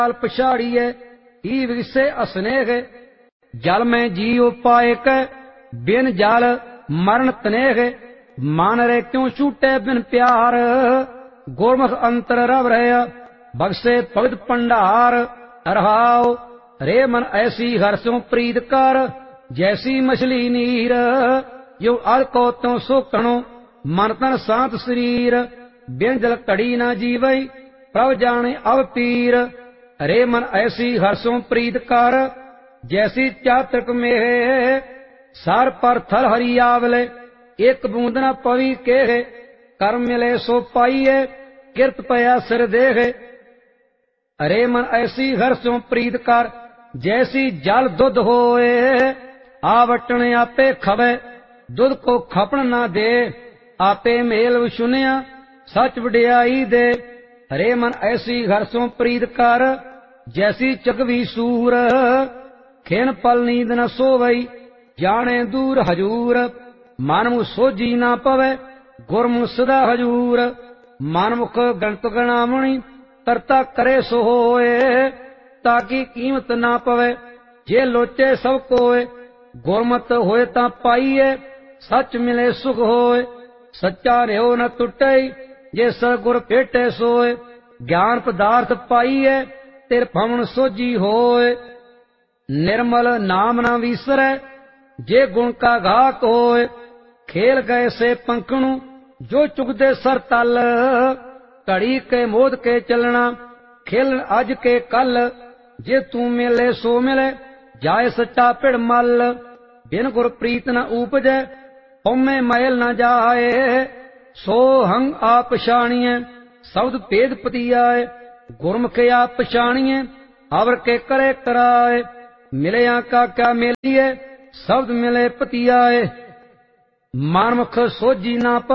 पछाड़िए ई विगसे अस्नेह। जल में जीव पाए कै बिन जल मरण तनेह। मान रे क्यों छूटे बिन प्यार गुरमुख अंतर रव रहे बगसे भगत भंडार। रहाओ रे मन ऐसी हर्षों प्रीत कर जैसी मछली नीर। यो अल को त्यों सोखणो मन तन शांत शरीर। बिन जल कड़ी न जीवई प्रभ जाने अब पीर। रे मन ऐसी हर्षों प्रीत कर जैसी चातक में। सार पर थल हरि आवले एक बूंद न पवी के। कर्म मिले सो पाइए किरत पया सिर देह। अरे मन ऐसी हर्षों प्रीत कर जैसी जल दुध होए। आवटन आपे खवे दुध को खपन न दे। आपे मेल सुनिया सच वडियाई दे। हरे मन ऐसी हर्षों प्रीत कर जैसी चकवी सूर। खेन पल नींद न सोवई जाने दूर हजूर। मानमु सोजी ना पवे गुरमुख सदा हजूर। मानमुख गणत गणामणि करता करे सो होए। ताकि कीमत ना पवे जे लोचे सब कोय। गुरमत होए ता पाइए सच मिले सुख होए। सच्चा रहो न टुटे जे सतगुर भेटे सोए। ज्ञान पदार्थ पाइए तिर फमन सोजी होए। निर्मल नाम न विसरै जे गुण का घात होए। खेल गए से पंखणु जो चुगदे सर तल। घड़ी के मोद के चलना खेल अज के कल। जे तू मिले सो मिले जाए सच्चा पिड़ मल। बिन गुर प्रीत न उपजै पौमे मैल न जाए। सो हंग आप पछाणिए शब्द भेद पतियाए। गुरमुख आप पछाणिए अवर के करे कराए। मिलया का क्या मिलिए शब्द मिले पतियाए। मानमुख सोजी ना